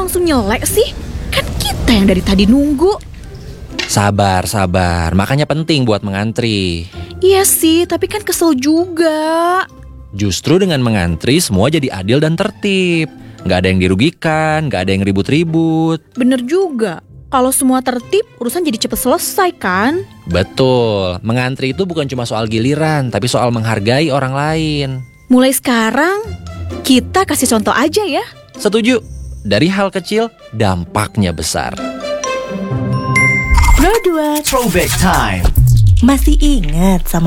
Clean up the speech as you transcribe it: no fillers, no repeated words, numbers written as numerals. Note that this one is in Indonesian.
langsung nyelek sih? Kan kita yang dari tadi nunggu. Sabar. Makanya penting buat mengantri. Iya sih, tapi kan kesel juga. Justru dengan mengantri semua jadi adil dan tertib. Nggak ada yang dirugikan, nggak ada yang ribut-ribut. Bener juga. Kalau semua tertib, urusan jadi cepet selesai kan? Betul, mengantri itu bukan cuma soal giliran, tapi soal menghargai orang lain. Mulai sekarang, kita kasih contoh aja ya. Setuju, dari hal kecil, dampaknya besar. Berdua Throwback time. masih ingat sama